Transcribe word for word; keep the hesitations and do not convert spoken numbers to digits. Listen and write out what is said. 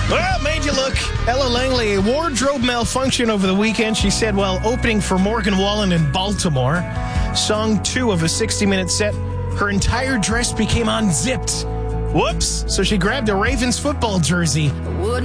Well, made you look. Ella Langley, a wardrobe malfunction over the weekend. She said while opening for Morgan Wallen in Baltimore, song two of a sixty-minute set, her entire dress became unzipped. Whoops. So she grabbed a Ravens football jersey